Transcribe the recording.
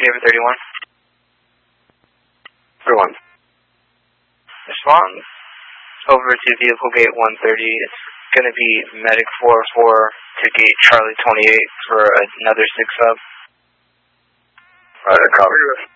David 31. 31. Respond over to vehicle gate 130. It's going to be medic 44 to gate Charlie 28 for another 6-sub. Copy.